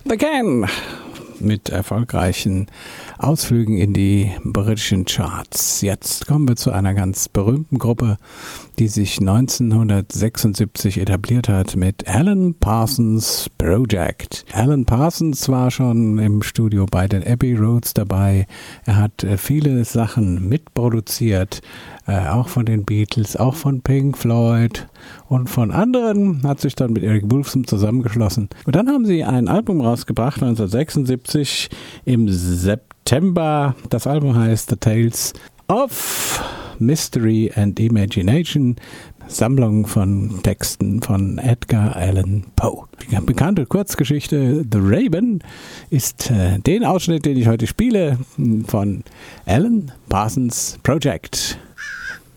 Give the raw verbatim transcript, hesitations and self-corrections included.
they can. Mit erfolgreichen Ausflügen in die britischen Charts. Jetzt kommen wir zu einer ganz berühmten Gruppe, die sich neunzehnhundertsechsundsiebzig etabliert hat mit Alan Parsons Project. Alan Parsons war schon im Studio bei den Abbey Roads dabei. Er hat viele Sachen mitproduziert, äh, auch von den Beatles, auch von Pink Floyd und von anderen, hat sich dann mit Eric Woolfson zusammengeschlossen. Und dann haben sie ein Album rausgebracht, neunzehnhundertsechsundsiebzig im September. Das Album heißt The Tales of Mystery and Imagination, Sammlung von Texten von Edgar Allan Poe. Die bekannte Kurzgeschichte The Raven ist äh, den Ausschnitt, den ich heute spiele, von Alan Parsons Project.